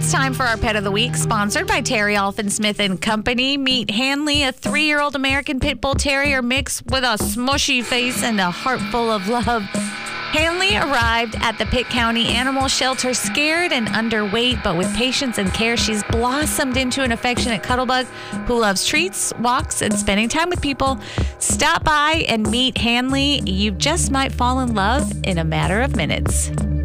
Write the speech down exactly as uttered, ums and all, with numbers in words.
It's time for our Pet of the Week, sponsored by Terry Alfin Smith and Company. Meet Hanley, a three-year-old American Pit Bull Terrier mixed with a smushy face and a heart full of love. Hanley arrived at the Pitt County Animal Shelter scared and underweight, but with patience and care, she's blossomed into an affectionate cuddlebug who loves treats, walks, and spending time with people. Stop by and meet Hanley. You just might fall in love in a matter of minutes.